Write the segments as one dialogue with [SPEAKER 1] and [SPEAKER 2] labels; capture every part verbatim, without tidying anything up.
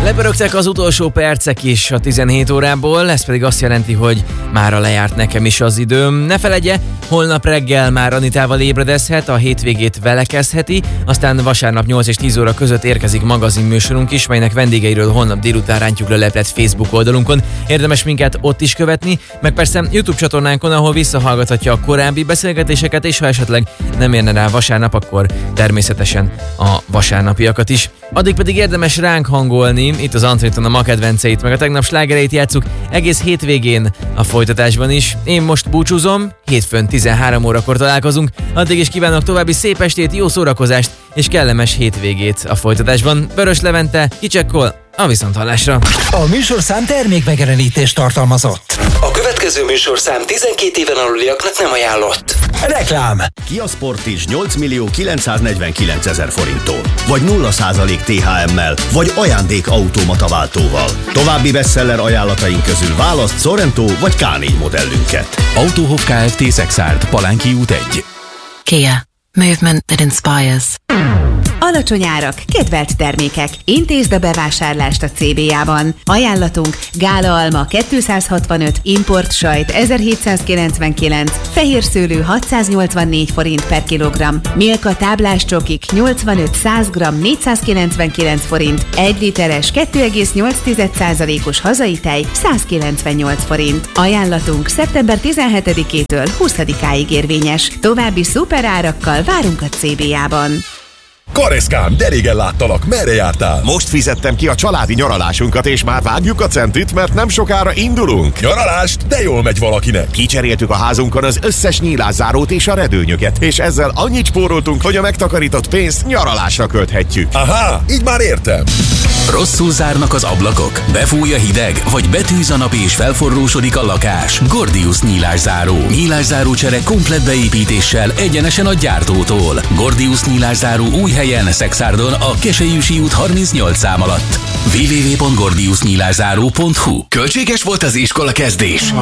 [SPEAKER 1] Lepörögtek az utolsó percek is a tizenhét órából, ez pedig azt jelenti, hogy mára lejárt nekem is az időm. Ne feledje, holnap reggel már Anitával ébredezhet, a hétvégét vele kezdheti, aztán vasárnap nyolc és tíz óra között érkezik magazinműsorunk is, melynek vendégeiről holnap délután rántjuk le leplet Facebook oldalunkon. Érdemes minket ott is követni, meg persze YouTube csatornánkon, ahol visszahallgathatja a korábbi beszélgetéseket, és ha esetleg nem érne rá vasárnap, akkor természetesen a vasárnapiakat is. Addig pedig érdemes ránk hangolni, itt az Antréton a ma kedvenceit, meg a tegnap slágereit játsszuk egész hétvégén a folytatásban is. Én most búcsúzom, hétfőn tizenhárom órakor találkozunk, addig is kívánok további szép estét, jó szórakozást és kellemes hétvégét a folytatásban. Vörös Levente, kicsekkol, a viszonthallásra.
[SPEAKER 2] A műsorszám termékmegjelenítést tartalmazott.
[SPEAKER 3] A következő műsorszám tizenkét éven aluliaknak nem ajánlott.
[SPEAKER 2] Reklám.
[SPEAKER 4] Kia Sportage nyolc millió kilencszáznegyvenkilencezer forinttól, vagy nulla százalék té há emmel, vagy ajándék automata váltóval. További bestseller ajánlataink közül választ Sorento vagy ká négy modellünket.
[SPEAKER 5] Autóhof Kft. Szexárd, Palánki út egy.
[SPEAKER 6] Kia. Movement that inspires.
[SPEAKER 7] Alacsony árak, kedvelt termékek. Intézd a bevásárlást a cé bé á-ban. Ajánlatunk: gála alma kétszázhatvanöt, import sajt ezerhétszázkilencvenkilenc, fehér szőlő hatszáznyolcvannégy forint per kilogramm, Milka táblás csokik nyolcvanöt-száz gramm négyszázkilencvenkilenc forint, egy literes kettő egész nyolc százalékos hazai tej százkilencvennyolc forint. Ajánlatunk szeptember tizenhetedikétől huszadikáig érvényes. További szuperárakkal várunk a cé bé á-ban.
[SPEAKER 8] Kareszkám, de régen láttalak, merre jártál?
[SPEAKER 4] Most fizettem ki a családi nyaralásunkat, és már vágjuk a centit, mert nem sokára indulunk.
[SPEAKER 8] Nyaralást? De jól megy valakinek.
[SPEAKER 4] Kicseréltük a házunkon az összes nyílászárót és a redőnyöket, és ezzel annyit spóroltunk, hogy a megtakarított pénzt nyaralásra költhetjük.
[SPEAKER 8] Aha, így már értem.
[SPEAKER 5] Rosszul zárnak az ablakok? Befúj a hideg? Vagy betűz a nap és felforrósodik a lakás? Gordius nyílászáró. Nyílászáró csere komplett beépítéssel egyenesen a gyártótól. Gordius nyílászáró új helyen, Szexárdon, a Keselyűsi út harmincnyolc szám alatt. double-u double-u double-u pont gordius nyílászáró pont hu.
[SPEAKER 3] Költséges volt az iskola kezdés?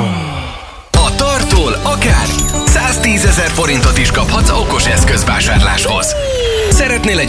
[SPEAKER 3] A Tartól akár száztízezer forintot is kaphatsz okos eszközvásárláshoz. Szeretnél egy